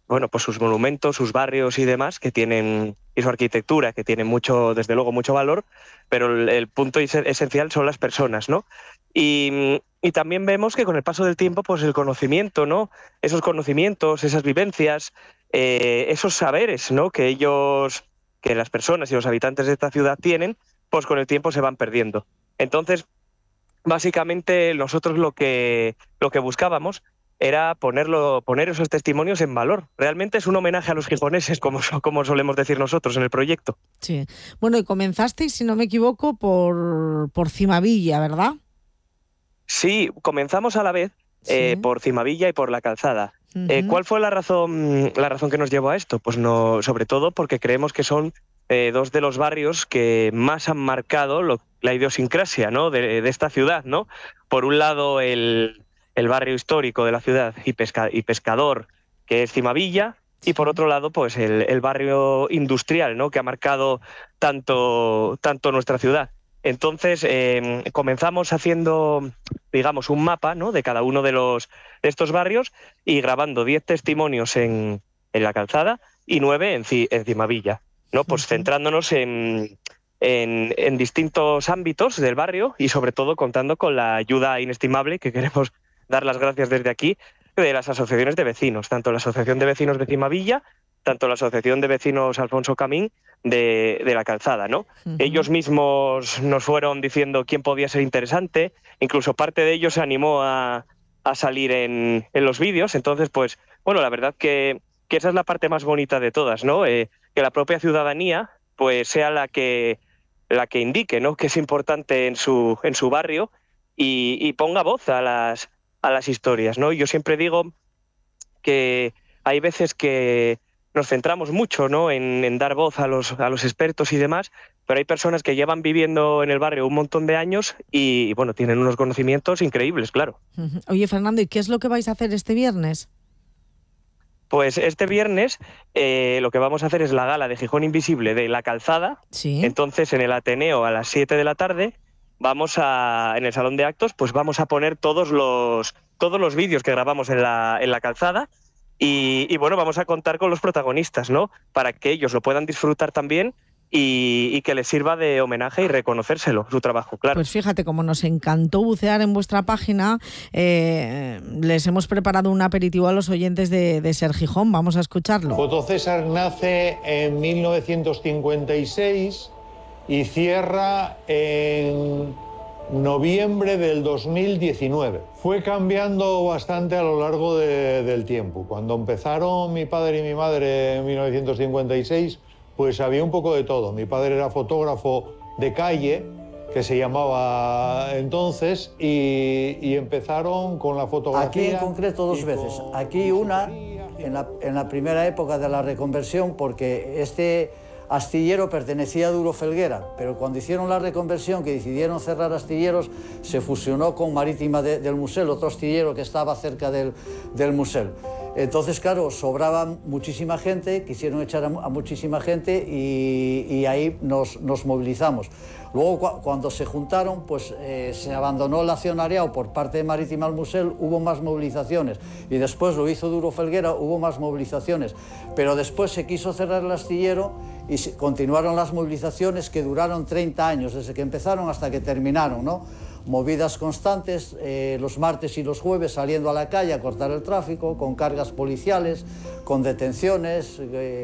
bueno, pues sus monumentos, sus barrios y demás, que tienen, y su arquitectura, que tienen mucho, desde luego, mucho valor, pero el punto esencial son las personas, ¿no? Y también vemos que con el paso del tiempo, pues el conocimiento, ¿no? Esos conocimientos, esas vivencias, esos saberes, ¿no? Que las personas y los habitantes de esta ciudad tienen, pues con el tiempo se van perdiendo. Entonces, básicamente nosotros lo que buscábamos era poner esos testimonios en valor. Realmente es un homenaje a los gijoneses, como solemos decir nosotros en el proyecto. Sí. Bueno, y comenzasteis, si no me equivoco, por Cimavilla, ¿verdad? Sí, comenzamos a la vez Sí. por Cimavilla y por La Calzada. Uh-huh. ¿Cuál fue la razón que nos llevó a esto? Pues no, sobre todo porque creemos que son dos de los barrios que más han marcado la idiosincrasia, ¿no? de esta ciudad, ¿no? Por un lado, el barrio histórico de la ciudad y pescador, que es Cimavilla, y por Sí. otro lado, pues el barrio industrial, ¿no? Que ha marcado tanto nuestra ciudad. Entonces, comenzamos haciendo, digamos, un mapa, ¿no? De cada uno de estos barrios y grabando 10 testimonios en La Calzada y 9 en Cimavilla, ¿no? Pues Uh-huh. centrándonos en distintos ámbitos del barrio y sobre todo contando con la ayuda inestimable, que queremos dar las gracias desde aquí, de las asociaciones de vecinos, tanto la Asociación de Vecinos de Cimavilla, tanto la Asociación de Vecinos Alfonso Camín de La Calzada, ¿no? Uh-huh. Ellos mismos nos fueron diciendo quién podía ser interesante, incluso parte de ellos se animó a salir en los vídeos, entonces, pues, bueno, la verdad que esa es la parte más bonita de todas, ¿no? Que la propia ciudadanía, pues, sea la que indique, ¿no? Que es importante en su barrio y ponga voz a las historias, ¿no? Yo siempre digo que hay veces que nos centramos mucho, ¿no? en dar voz a los expertos y demás, pero hay personas que llevan viviendo en el barrio un montón de años y, bueno, tienen unos conocimientos increíbles, claro. Uh-huh. Oye, Fernando, ¿y qué es lo que vais a hacer este viernes? Pues este viernes lo que vamos a hacer es la gala de Gijón Invisible de La Calzada. Sí. Entonces, en el Ateneo a las 7 de la tarde, en el Salón de Actos, pues vamos a poner todos los vídeos que grabamos en la Calzada y, bueno, vamos a contar con los protagonistas, ¿no? Para que ellos lo puedan disfrutar también y que les sirva de homenaje y reconocérselo, su trabajo, claro. Pues fíjate, como nos encantó bucear en vuestra página, les hemos preparado un aperitivo a los oyentes de Ser Gijón. Vamos a escucharlo. Fotocésar nace en 1956 y cierra en noviembre del 2019. Fue cambiando bastante a lo largo del tiempo. Cuando empezaron mi padre y mi madre en 1956, pues había un poco de todo. Mi padre era fotógrafo de calle, que se llamaba entonces, y empezaron con la fotografía. Aquí en concreto dos veces. Aquí una, en la primera época de la reconversión, porque este astillero pertenecía a Duro Felguera, pero cuando hicieron la reconversión, que decidieron cerrar astilleros, se fusionó con Marítima del Musel, otro astillero que estaba cerca del Musel. Entonces, claro, sobraba muchísima gente, quisieron echar a muchísima gente y ahí nos movilizamos. Luego, cuando se juntaron, pues se abandonó el accionariado por parte de Marítima al Musel, hubo más movilizaciones. Y después lo hizo Duro Felguera, hubo más movilizaciones. Pero después se quiso cerrar el astillero y continuaron las movilizaciones que duraron 30 años, desde que empezaron hasta que terminaron, ¿no? Movidas constantes, los martes y los jueves saliendo a la calle a cortar el tráfico, con cargas policiales, con detenciones,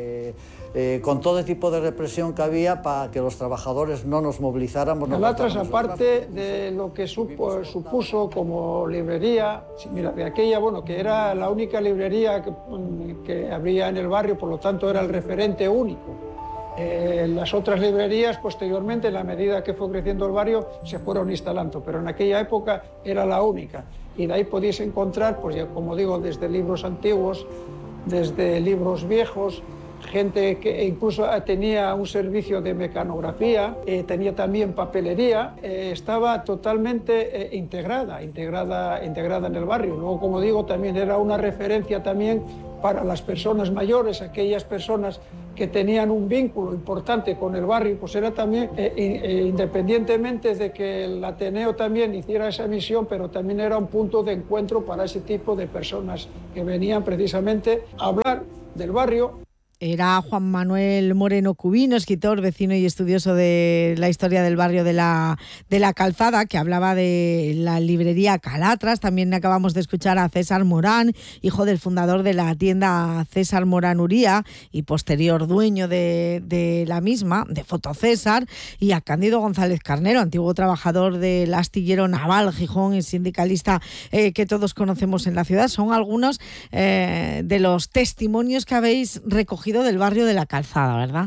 con todo tipo de represión que había para que los trabajadores no nos movilizáramos. Calatras, aparte de lo que supuso como librería, mira, de aquella, bueno, que era la única librería que habría en el barrio, por lo tanto era el referente único. Las otras librerías, posteriormente, en la medida que fue creciendo el barrio, se fueron instalando, pero en aquella época era la única. Y de ahí podéis encontrar, pues ya como digo, desde libros antiguos, desde libros viejos, gente que incluso tenía un servicio de mecanografía, tenía también papelería, estaba totalmente integrada en el barrio. Luego, como digo, también era una referencia también para las personas mayores, aquellas personas que tenían un vínculo importante con el barrio, pues era también, independientemente de que el Ateneo también hiciera esa misión, pero también era un punto de encuentro para ese tipo de personas que venían precisamente a hablar del barrio. Era Juan Manuel Moreno Cubino, escritor, vecino y estudioso de la historia del barrio de la Calzada, que hablaba de la librería Calatras. También acabamos de escuchar a César Morán, hijo del fundador de la tienda César Morán Uría y posterior dueño de la misma, de Fotocésar, y a Cándido González Carnero, antiguo trabajador del astillero naval Gijón y sindicalista que todos conocemos en la ciudad. Son algunos de los testimonios que habéis recogido del barrio de la Calzada, ¿verdad?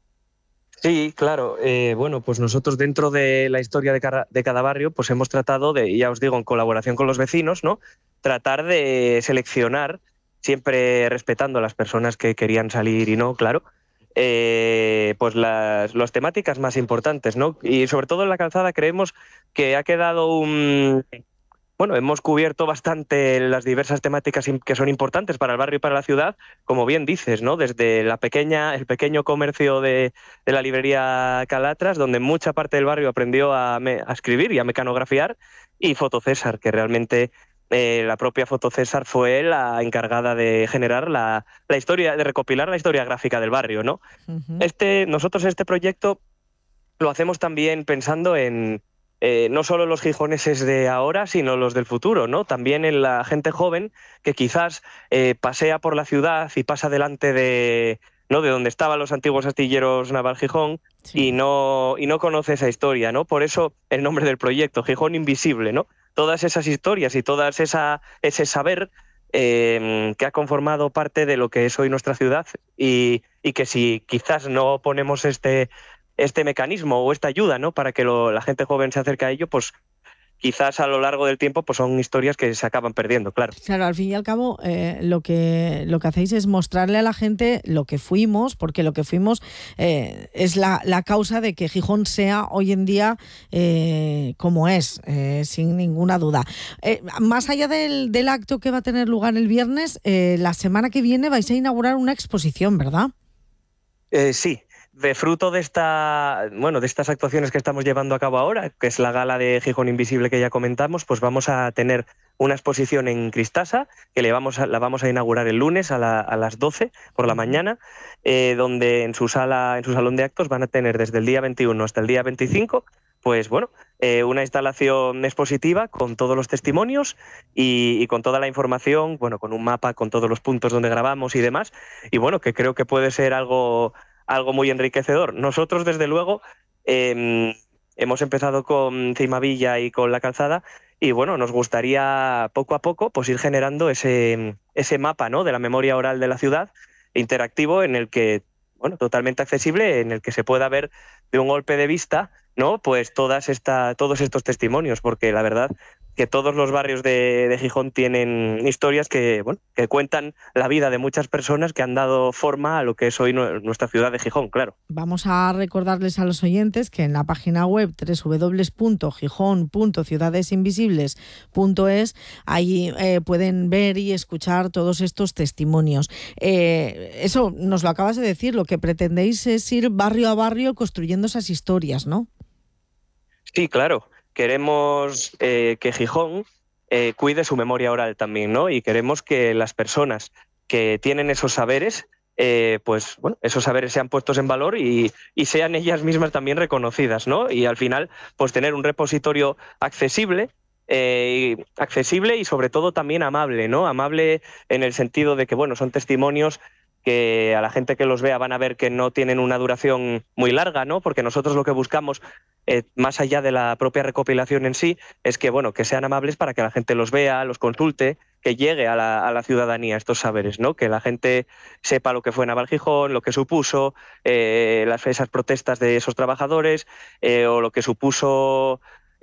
Sí, claro. Bueno, pues nosotros dentro de la historia de cada barrio, pues hemos tratado de, ya os digo, en colaboración con los vecinos, ¿no? Tratar de seleccionar, siempre respetando a las personas que querían salir y no, claro, pues las temáticas más importantes, ¿no? Y sobre todo en la Calzada creemos que ha quedado Bueno, hemos cubierto bastante las diversas temáticas que son importantes para el barrio y para la ciudad, como bien dices, ¿no? Desde el pequeño comercio de la librería Calatras, donde mucha parte del barrio aprendió a escribir y a mecanografiar, y Fotocésar, que realmente la propia Fotocésar fue la encargada de generar la historia, de recopilar la historia gráfica del barrio, ¿no? Uh-huh. Nosotros este proyecto lo hacemos también pensando en no solo los gijoneses de ahora, sino los del futuro, ¿no? También en la gente joven que quizás pasea por la ciudad y pasa delante de donde estaban los antiguos astilleros Naval Gijón, sí, y no conoce esa historia, ¿no? Por eso el nombre del proyecto, Gijón Invisible, ¿no? Todas esas historias y todas ese saber que ha conformado parte de lo que es hoy nuestra ciudad y que si quizás no ponemos este mecanismo o esta ayuda, ¿no? Para que la gente joven se acerque a ello, pues quizás a lo largo del tiempo pues son historias que se acaban perdiendo, claro. Claro, al fin y al cabo lo que hacéis es mostrarle a la gente lo que fuimos, porque lo que fuimos es la causa de que Gijón sea hoy en día como es, sin ninguna duda. Más allá del acto que va a tener lugar el viernes, la semana que viene vais a inaugurar una exposición, ¿verdad? Sí. De fruto de estas actuaciones que estamos llevando a cabo ahora, que es la gala de Gijón Invisible que ya comentamos, pues vamos a tener una exposición en Cristasa, que la vamos a inaugurar el lunes a las 12 por la mañana, donde en su salón de actos van a tener desde el día 21 hasta el día 25, pues bueno, una instalación expositiva con todos los testimonios y con toda la información, bueno, con un mapa, con todos los puntos donde grabamos y demás, y bueno, que creo que puede ser algo muy enriquecedor. Nosotros, desde luego, hemos empezado con Cimavilla y con la Calzada y, bueno, nos gustaría poco a poco pues ir generando ese mapa, ¿no?, de la memoria oral de la ciudad, interactivo, en el que, bueno, totalmente accesible, en el que se pueda ver de un golpe de vista, ¿no?, pues todos estos testimonios, porque la verdad que todos los barrios de Gijón tienen historias que cuentan la vida de muchas personas que han dado forma a lo que es hoy nuestra ciudad de Gijón, claro. Vamos a recordarles a los oyentes que en la página web www.gijón.ciudadesinvisibles.es ahí pueden ver y escuchar todos estos testimonios. Eso nos lo acabas de decir, lo que pretendéis es ir barrio a barrio construyendo esas historias, ¿no? Sí, claro. Queremos que Gijón cuide su memoria oral también, ¿no? Y queremos que las personas que tienen esos saberes, pues bueno, esos saberes sean puestos en valor y sean ellas mismas también reconocidas, ¿no? Y al final, pues tener un repositorio accesible y sobre todo también amable, ¿no? Amable en el sentido de que, bueno, son testimonios que a la gente que los vea van a ver que no tienen una duración muy larga, ¿no? Porque nosotros lo que buscamos, más allá de la propia recopilación en sí, es que, bueno, que sean amables para que la gente los vea, los consulte, que llegue a la ciudadanía estos saberes, ¿no? Que la gente sepa lo que fue Naval Gijón, lo que supuso esas protestas de esos trabajadores, o lo que supuso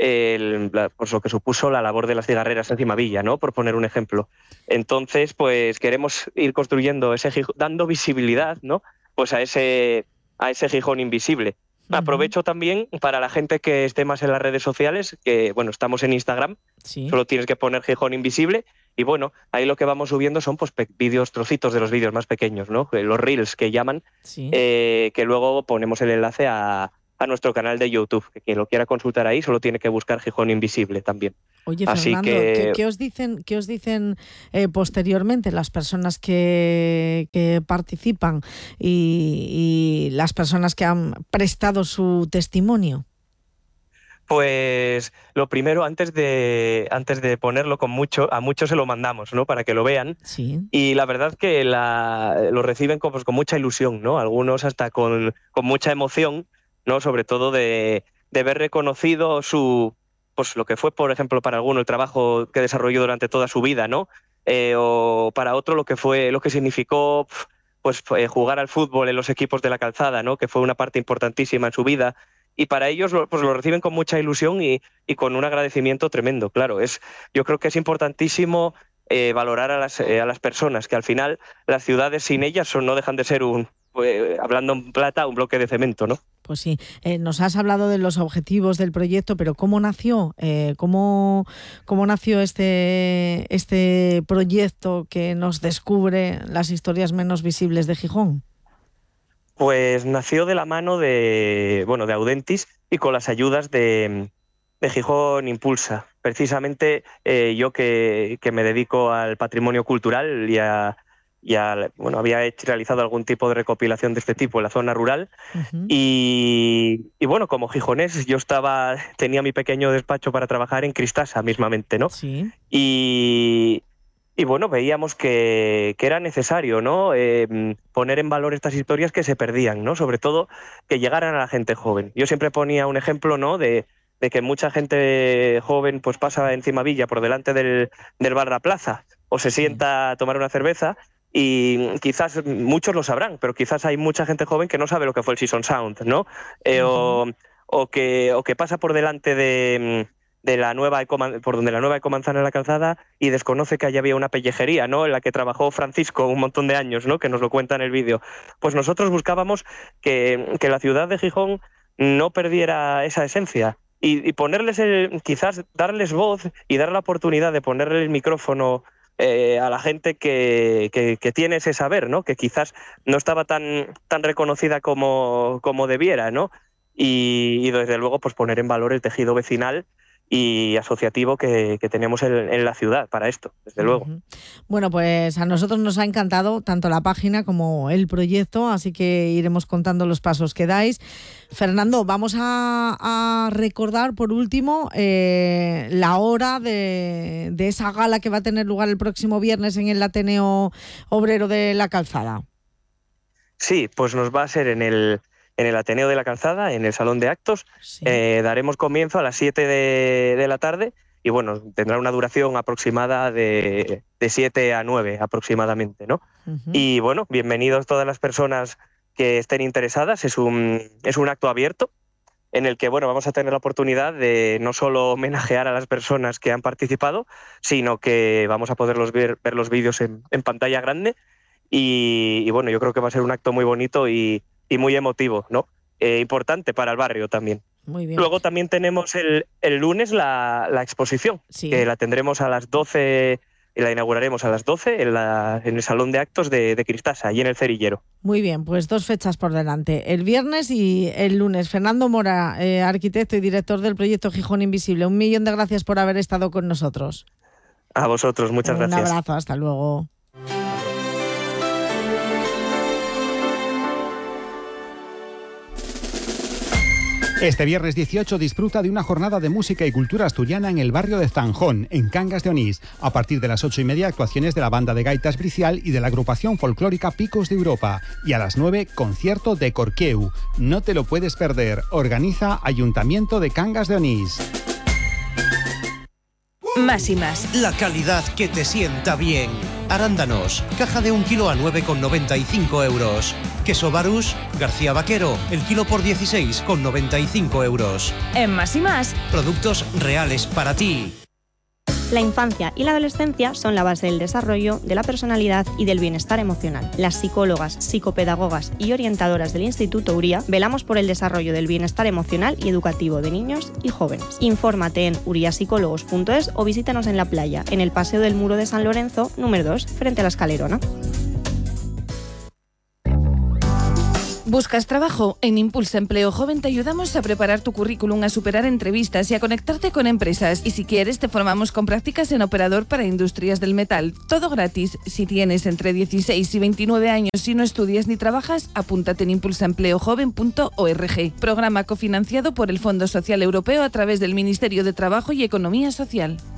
la labor de las cigarreras en Cimavilla, ¿no?, por poner un ejemplo. Entonces, pues queremos ir construyendo dando visibilidad, ¿no?, pues a ese Gijón invisible. Uh-huh. Aprovecho también para la gente que esté más en las redes sociales, que, bueno, estamos en Instagram, sí. Solo tienes que poner Gijón Invisible y, bueno, ahí lo que vamos subiendo son pues trocitos de los vídeos más pequeños, ¿no?, los reels que llaman, sí. Que luego ponemos el enlace a a nuestro canal de YouTube, que quien lo quiera consultar ahí solo tiene que buscar Gijón Invisible también. Oye, Así Fernando, ¿qué os dicen posteriormente las personas que participan y las personas que han prestado su testimonio? Pues lo primero, antes de ponerlo a muchos se lo mandamos, ¿no? Para que lo vean. Sí. Y la verdad que lo reciben con mucha ilusión, ¿no? Algunos hasta con mucha emoción, ¿no? Sobre todo de ver reconocido pues lo que fue, por ejemplo, para alguno el trabajo que desarrolló durante toda su vida, ¿no? O para otro lo que significó pues jugar al fútbol en los equipos de la Calzada, ¿no? Que fue una parte importantísima en su vida. Y para ellos pues lo reciben con mucha ilusión y con un agradecimiento tremendo. Claro, yo creo que es importantísimo valorar a las personas, que al final las ciudades sin ellas no dejan de ser hablando en plata, un bloque de cemento, ¿no? Pues sí, nos has hablado de los objetivos del proyecto, pero ¿cómo nació? ¿Cómo nació este proyecto que nos descubre las historias menos visibles de Gijón? Pues nació de la mano de Audentis y con las ayudas de Gijón Impulsa. Precisamente yo que me dedico al patrimonio cultural había realizado algún tipo de recopilación de este tipo en la zona rural. Uh-huh. Y bueno, como gijonés yo tenía mi pequeño despacho para trabajar en Cristasa mismamente, ¿no? Sí. Y bueno, veíamos que era necesario, ¿no? Poner en valor estas historias que se perdían, ¿no? Sobre todo que llegaran a la gente joven. Yo siempre ponía un ejemplo, ¿no? De que mucha gente joven pues pasa en Cimavilla por delante del bar La Plaza o se sienta a tomar una cerveza y quizás muchos lo sabrán, pero quizás hay mucha gente joven que no sabe lo que fue el Season Sound, ¿no? O que pasa por delante de por donde la nueva Ecomanzana en la Calzada y desconoce que allí había una pellejería, ¿no? En la que trabajó Francisco un montón de años, ¿no? Que nos lo cuenta en el vídeo. Pues nosotros buscábamos que la ciudad de Gijón no perdiera esa esencia y ponerles quizás darles voz y dar la oportunidad de ponerle el micrófono a la gente que tiene ese saber, ¿no? Que quizás no estaba tan reconocida como debiera, ¿no? Y desde luego pues poner en valor el tejido vecinal y asociativo que tenemos en la ciudad para esto, desde luego. Bueno, pues a nosotros nos ha encantado tanto la página como el proyecto, así que iremos contando los pasos que dais. Fernando, vamos a recordar por último la hora de esa gala que va a tener lugar el próximo viernes en el Ateneo Obrero de la Calzada. Sí, pues nos va a ser en el Ateneo de la Calzada, en el Salón de Actos. Sí. Daremos comienzo a las 7 de la tarde y bueno, tendrá una duración aproximada de 7 a 9 aproximadamente, ¿no? Uh-huh. Y bueno, bienvenidos todas las personas que estén interesadas. Es un acto abierto en el que bueno, vamos a tener la oportunidad de no solo homenajear a las personas que han participado, sino que vamos a poder ver los vídeos en pantalla grande y bueno, yo creo que va a ser un acto muy bonito y muy emotivo, ¿no? Importante para el barrio también. Muy bien. Luego también tenemos el lunes la exposición, sí, que la tendremos a las 12, y la inauguraremos a las 12 en el Salón de Actos de Cristasa, allí en el Cerillero. Muy bien, pues 2 fechas por delante, el viernes y el lunes. Fernando Mora, arquitecto y director del proyecto Gijón Invisible, 1.000.000 de gracias por haber estado con nosotros. A vosotros, muchas gracias. Un abrazo, hasta luego. Este viernes 18 disfruta de una jornada de música y cultura asturiana en el barrio de Zanjón, en Cangas de Onís. A partir de las 8:30, actuaciones de la banda de gaitas Bricial y de la agrupación folclórica Picos de Europa. Y a las 9, concierto de Corqueu. No te lo puedes perder. Organiza Ayuntamiento de Cangas de Onís. Más y más. La calidad que te sienta bien. Arándanos, caja de 1 kilo a 9,95 euros. Queso Barús, García Vaquero, el kilo por 16,95 euros. En Más y más. Productos reales para ti. La infancia y la adolescencia son la base del desarrollo, de la personalidad y del bienestar emocional. Las psicólogas, psicopedagogas y orientadoras del Instituto Uría velamos por el desarrollo del bienestar emocional y educativo de niños y jóvenes. Infórmate en uriapsicólogos.es o visítanos en la playa, en el Paseo del Muro de San Lorenzo, número 2, frente a la Escalerona. ¿Buscas trabajo? En Impulsa Empleo Joven te ayudamos a preparar tu currículum, a superar entrevistas y a conectarte con empresas. Y si quieres, te formamos con prácticas en operador para industrias del metal. Todo gratis. Si tienes entre 16 y 29 años y no estudias ni trabajas, apúntate en impulsaempleojoven.org. Programa cofinanciado por el Fondo Social Europeo a través del Ministerio de Trabajo y Economía Social.